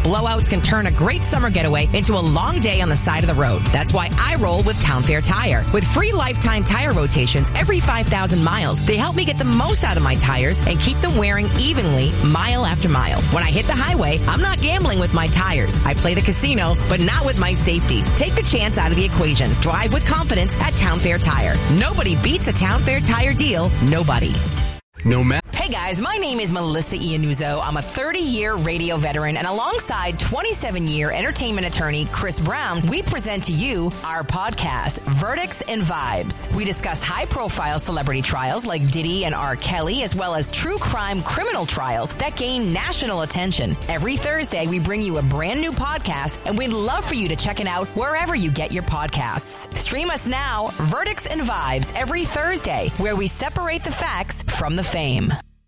blowouts can turn a great summer getaway into a long day on the side of the road. That's why I roll with Town Fair Tire. With free lifetime tire rotations every 5,000 miles, they help me get the most out of my tires and keep them wearing evenly mile after mile. When I hit the highway, I'm not gambling with my tires. I play the casino, but not with my safety. Take the chance out of the equation. Drive with confidence at Town Fair Tire. Nobody beats a Town Fair Tire deal. Nobody. No matter. Hey guys, my name is Melissa Iannuzzo. I'm a 30-year radio veteran, and alongside 27-year entertainment attorney Chris Brown, we present to you our podcast, Verdicts and Vibes. We discuss high-profile celebrity trials like Diddy and R. Kelly, as well as true crime criminal trials that gain national attention. Every Thursday, we bring you a brand new podcast, and we'd love for you to check it out wherever you get your podcasts. Stream us now, Verdicts and Vibes, every Thursday, where we separate the facts from the fame.